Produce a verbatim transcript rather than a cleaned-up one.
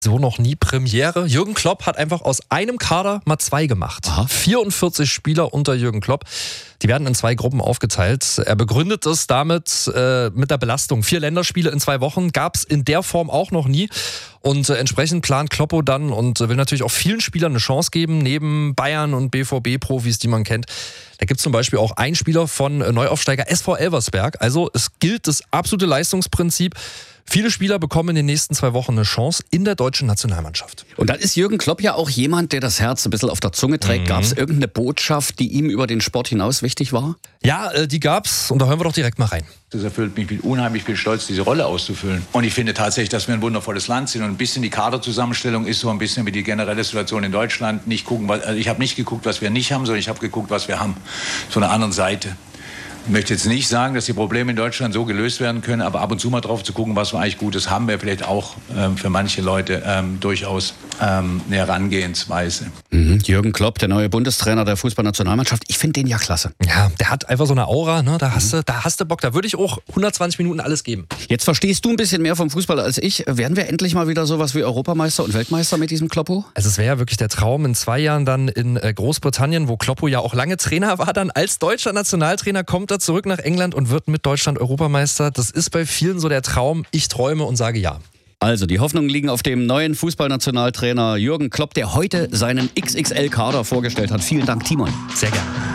So noch nie Premiere. Jürgen Klopp hat einfach aus einem Kader mal zwei gemacht. Aha. vierundvierzig Spieler unter Jürgen Klopp. Die werden in zwei Gruppen aufgeteilt. Er begründet es damit äh, mit der Belastung. Vier Länderspiele in zwei Wochen gab es in der Form auch noch nie. Und äh, entsprechend plant Kloppo dann und äh, will natürlich auch vielen Spielern eine Chance geben, neben Bayern und B V B-Profis, die man kennt. Da gibt es zum Beispiel auch einen Spieler von äh, Neuaufsteiger S V Elversberg. Also es gilt das absolute Leistungsprinzip. Viele Spieler bekommen in den nächsten zwei Wochen eine Chance in der deutschen Nationalmannschaft. Und dann ist Jürgen Klopp ja auch jemand, der das Herz ein bisschen auf der Zunge trägt. Mhm. Gab es irgendeine Botschaft, die ihm über den Sport hinaus wichtig war? Ja, äh, die gab's und da hören wir doch direkt mal rein. Das erfüllt mich mit unheimlich viel Stolz, diese Rolle auszufüllen. Und ich finde tatsächlich, dass wir ein wundervolles Land sind. Und ein bisschen die Kaderzusammenstellung ist so ein bisschen wie die generelle Situation in Deutschland. Nicht gucken, weil, also ich habe nicht geguckt, was wir nicht haben, sondern ich habe geguckt, was wir haben. Von der anderen Seite. Ich möchte jetzt nicht sagen, dass die Probleme in Deutschland so gelöst werden können, aber ab und zu mal drauf zu gucken, was wir eigentlich Gutes haben, wäre vielleicht auch ähm, für manche Leute ähm, durchaus ähm, eine Herangehensweise. Mhm. Jürgen Klopp, der neue Bundestrainer der Fußballnationalmannschaft. Ich finde den ja klasse. Ja, der hat einfach so eine Aura, ne? Da hast du, da hast du Bock. Da würde ich auch hundertzwanzig Minuten alles geben. Jetzt verstehst du ein bisschen mehr vom Fußball als ich. Werden wir endlich mal wieder sowas wie Europameister und Weltmeister mit diesem Kloppo? Also es wäre ja wirklich der Traum in zwei Jahren dann in Großbritannien, wo Kloppo ja auch lange Trainer war, dann als deutscher Nationaltrainer kommt er zurück nach England und wird mit Deutschland Europameister. Das ist bei vielen so der Traum. Ich träume und sage ja. Also, die Hoffnungen liegen auf dem neuen Fußballnationaltrainer Jürgen Klopp, der heute seinen X X L-Kader vorgestellt hat. Vielen Dank, Timon. Sehr gerne.